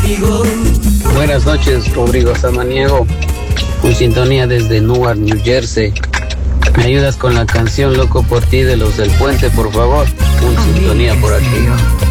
Buenas noches, Rodrigo Samaniego. En sintonía desde Newark, New Jersey. ¿Me ayudas con la canción Loco por ti de los del Puente, por favor? En sintonía por aquí.